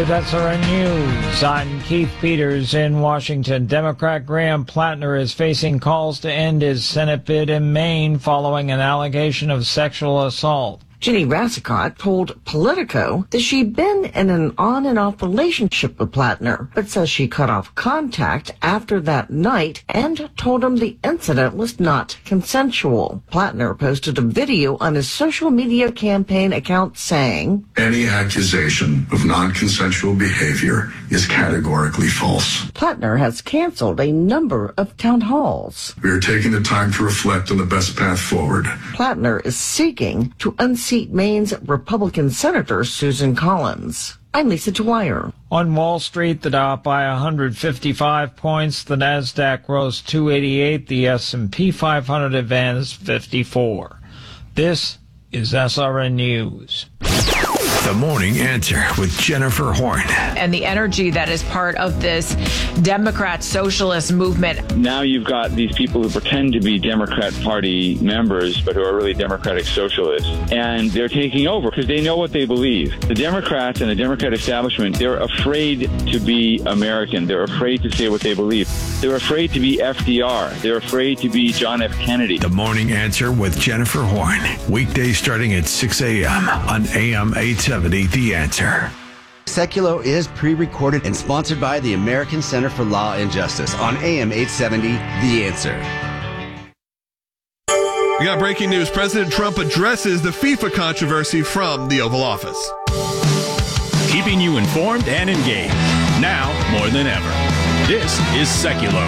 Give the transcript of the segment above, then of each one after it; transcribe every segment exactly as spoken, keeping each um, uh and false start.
with S R N News. I'm Keith Peters in Washington. Democrat Graham Plattner is facing calls to end his Senate bid in Maine following an allegation of sexual assault. Ginny Rassicot told Politico that she'd been in an on and off relationship with Plattner, but says she cut off contact after that night and told him the incident was not consensual. Plattner posted a video on his social media campaign account saying, "Any accusation of non-consensual behavior is categorically false." Plattner has canceled a number of town halls. We are taking the time to reflect on the best path forward. Plattner is seeking to unseat Maine's Republican Senator Susan Collins. I'm Lisa Dwyer. On Wall Street, the Dow up by one hundred fifty-five points, the Nasdaq rose two eighty-eight, the S and P five hundred advanced fifty-four. This is S R N News. The Morning Answer with Jennifer Horn. And the energy that is part of this Democrat socialist movement. Now you've got these people who pretend to be Democrat Party members, but who are really Democratic socialists. And they're taking over because they know what they believe. The Democrats and the Democrat establishment, they're afraid to be American. They're afraid to say what they believe. They're afraid to be F D R. They're afraid to be John F. Kennedy. The Morning Answer with Jennifer Horn. Weekdays starting at six a.m. on A M eight seventy, The Answer. Seculo is pre-recorded and sponsored by the American Center for Law and Justice on A M eight seventy, The Answer. We got breaking news. President Trump addresses the FIFA controversy from the Oval Office. Keeping you informed and engaged, now more than ever. This is Seculo.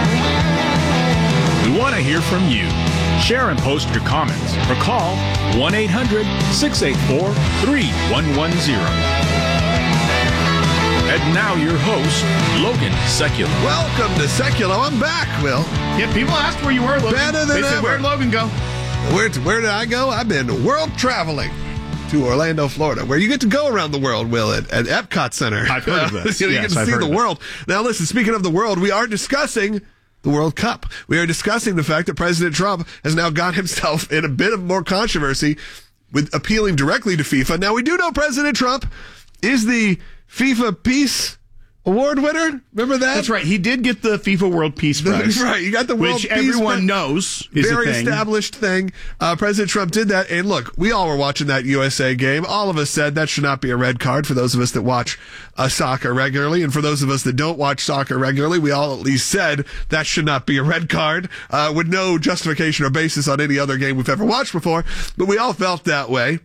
We want to hear from you. Share and post your comments or call one eight hundred six eight four three one one zero. And now your host, Logan Seculo. Welcome to Seculo. I'm back, Will. Yeah, people asked where you were, Logan. Better than they said, ever. where'd Logan go? Where, where did I go? I've been world traveling to Orlando, Florida, where you get to go around the world, Will, at, at Epcot Center. I've heard of this. you, know, you yes, get to I've see heard the of world. Now, listen, speaking of the world, we are discussing the World Cup. We are discussing the fact that President Trump has now got himself in a bit of more controversy with appealing directly to FIFA. Now, we do know President Trump is the FIFA Peace Award winner. Remember that? That's right. He did get the FIFA World Peace Prize. Right. You got the World Which Peace everyone Prize. knows is Very a thing. established thing. Uh, President Trump did that. And look, we all were watching that U S A game. All of us said that should not be a red card for those of us that watch uh, soccer regularly. And for those of us that don't watch soccer regularly, we all at least said that should not be a red card uh, with no justification or basis on any other game we've ever watched before. But we all felt that way.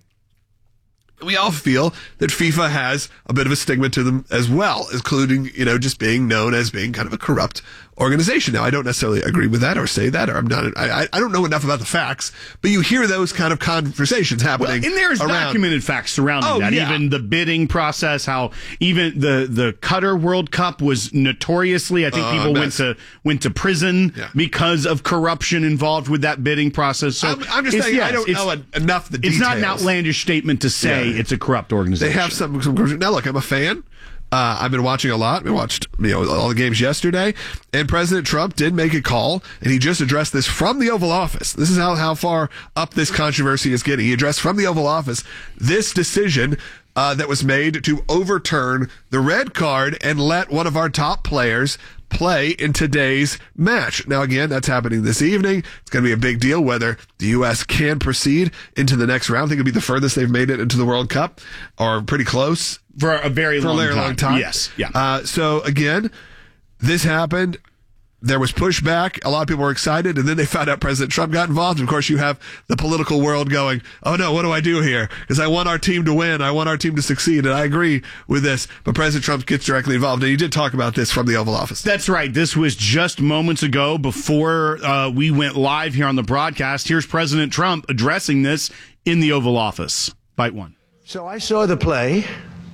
We all feel that FIFA has a bit of a stigma to them as well, including, you know, just being known as being kind of a corrupt organization. Now, I don't necessarily agree with that or say that, or I'm not, I, I don't know enough about the facts, but you hear those kind of conversations happening. Well, and there's around. documented facts surrounding oh, that. Yeah. Even the bidding process, how even the, the Qatar World Cup was notoriously, I think uh, people went to went to prison yeah. because of corruption involved with that bidding process. So I'm, I'm just saying, yes, I don't know enough the details. It's not an outlandish statement to say yeah. it's a corrupt organization. They have some, some now look, I'm a fan. Uh, I've been watching a lot. We watched, you know, all the games yesterday, and President Trump did make a call, and he just addressed this from the Oval Office. This is how, how far up this controversy is getting. He addressed from the Oval Office this decision uh, that was made to overturn the red card and let one of our top players play in today's match. Now, again, that's happening this evening. It's going to be a big deal whether the U S can proceed into the next round. I think it'll be the furthest they've made it into the World Cup, or pretty close. For a very, for long, a very time. long time. Yes. Yeah. Uh, so, again, this happened. There was pushback. A lot of people were excited, and then they found out President Trump got involved. Of course, you have the political world going, oh, no, what do I do here? Because I want our team to win. I want our team to succeed, and I agree with this. But President Trump gets directly involved, and you did talk about this from the Oval Office. That's right. This was just moments ago before uh, we went live here on the broadcast. Here's President Trump addressing this in the Oval Office. Bite one. So I saw the play,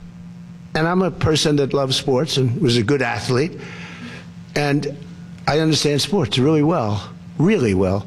and I'm a person that loves sports and was a good athlete, and I understand sports really well, really well.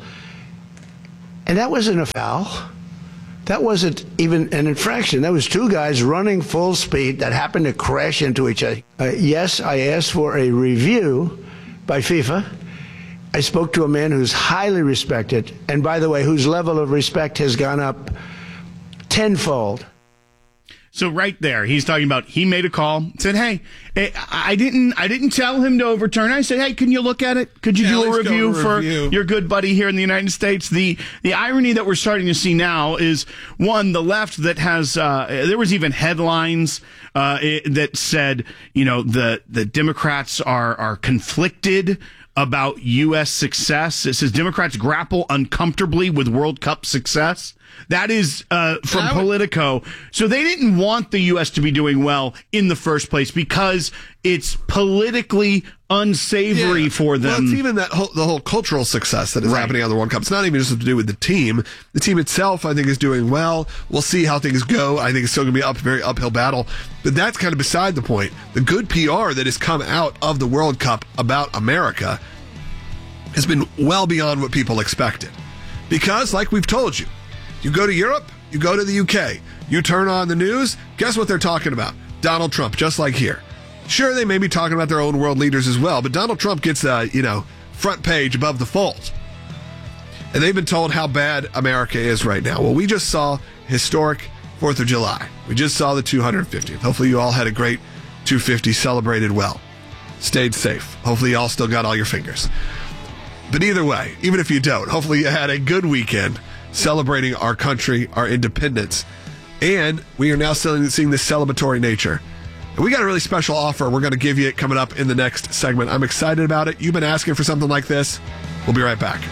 And that wasn't a foul. That wasn't even an infraction. That was two guys running full speed that happened to crash into each other. Uh, yes, I asked for a review by FIFA. I spoke to a man who's highly respected, and by the way, whose level of respect has gone up tenfold. So right there, he's talking about he made a call, said, "Hey, I didn't, I didn't tell him to overturn." I said, "Hey, can you look at it? Could you Yeah, do a let's go review to a for review." your good buddy here in the United States?" The the irony that we're starting to see now is one, the left that has uh, there was even headlines uh, that said, you know, the the Democrats are are conflicted about U S success. It says Democrats grapple uncomfortably with World Cup success. That is uh, from would- Politico. So they didn't want the U S to be doing well in the first place because it's politically unsavory Yeah. for them. Well, it's even that whole, the whole cultural success that is Right. happening on the World Cup. It's not even just to do with the team. The team itself, I think, is doing well. We'll see how things go. I think it's still going to be a up, very uphill battle. But that's kind of beside the point. The good P R that has come out of the World Cup about America has been well beyond what people expected. Because, like we've told you, you go to Europe, you go to the U K, you turn on the news, guess what they're talking about? Donald Trump, just like here. Sure, they may be talking about their own world leaders as well, but Donald Trump gets the, you know, front page above the fold. And they've been told how bad America is right now. Well, we just saw historic fourth of July. We just saw the two hundred fiftieth. Hopefully you all had a great two fifty, celebrated well. Stayed safe. Hopefully you all still got all your fingers. But either way, even if you don't, hopefully you had a good weekend celebrating our country, our independence. And we are now still seeing this celebratory nature. And we got a really special offer we're going to give you coming up in the next segment. I'm excited about it. You've been asking for something like this. We'll be right back.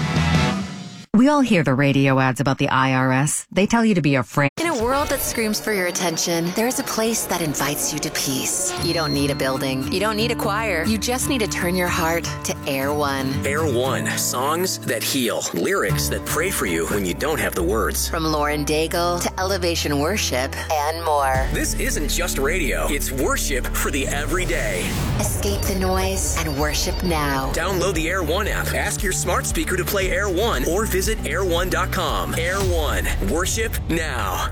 We all hear the radio ads about the I R S. They tell you to be afraid. In a world that screams for your attention, there's a place that invites you to peace. You don't need a building. You don't need a choir. You just need to turn your heart to Air One. Air One. Songs that heal. Lyrics that pray for you when you don't have the words. From Lauren Daigle to Elevation Worship and more. This isn't just radio. It's worship for the everyday. Escape the noise and worship now. Download the Air One app. Ask your smart speaker to play Air One or visit air one dot com. Air One. Worship now.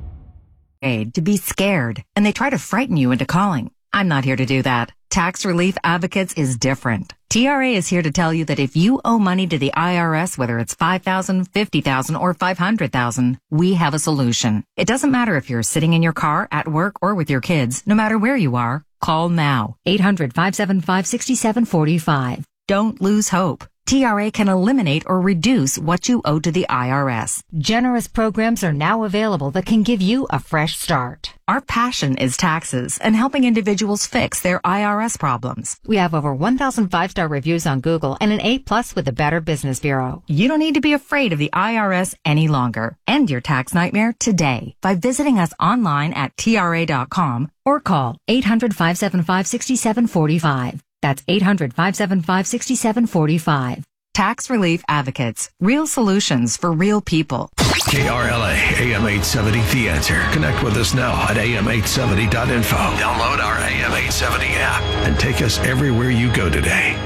To be scared, and they try to frighten you into calling. I'm not here to do that. Tax Relief Advocates is different. T R A is here to tell you that if you owe money to the I R S, whether it's five thousand dollars, fifty thousand dollars, or five hundred thousand dollars, we have a solution. It doesn't matter if you're sitting in your car, at work, or with your kids. No matter where you are, call now. eight hundred, five seven five, six seven four five. Don't lose hope. T R A can eliminate or reduce what you owe to the I R S. Generous programs are now available that can give you a fresh start. Our passion is taxes and helping individuals fix their I R S problems. We have over one thousand five-star reviews on Google and an A plus with the Better Business Bureau. You don't need to be afraid of the I R S any longer. End your tax nightmare today by visiting us online at T R A dot com or call eight hundred, five seven five, six seven four five. That's eight hundred, five seven five, six seven four five. Tax Relief Advocates. Real solutions for real people. K R L A, A M eight seventy, The Answer. Connect with us now at A M eight seventy dot info. Download our A M eight seventy app and take us everywhere you go today.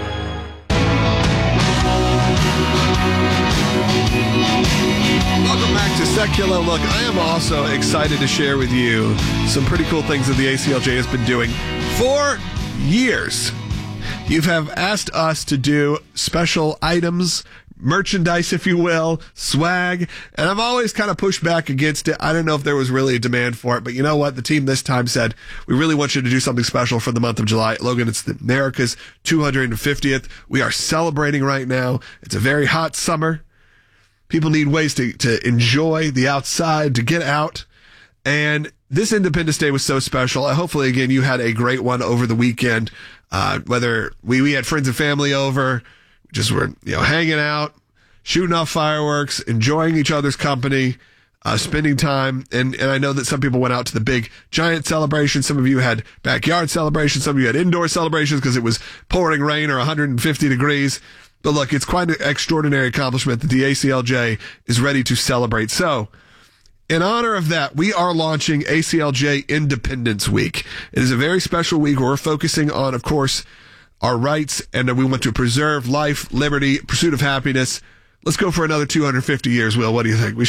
Welcome back to Secular Look. I am also excited to share with you some pretty cool things that the A C L J has been doing for years. You have asked us to do special items, merchandise, if you will, swag, and I've always kind of pushed back against it. I don't know if there was really a demand for it, but you know what? The team this time said, we really want you to do something special for the month of July. Logan, it's the America's two hundred fiftieth. We are celebrating right now. It's a very hot summer. People need ways to, to enjoy the outside, to get out. And this Independence Day was so special. Hopefully, again, you had a great one over the weekend. Uh, whether we, we had friends and family over, just were, you know, hanging out, shooting off fireworks, enjoying each other's company, uh, spending time. And, and I know that some people went out to the big giant celebration. Some of you had backyard celebrations. Some of you had indoor celebrations because it was pouring rain or one hundred fifty degrees. But look, it's quite an extraordinary accomplishment that the A C L J is ready to celebrate. So, in honor of that, we are launching A C L J Independence Week. It is a very special week where we're focusing on, of course, our rights, and we want to preserve life, liberty, pursuit of happiness. Let's go for another two hundred fifty years, Will. What do you think? We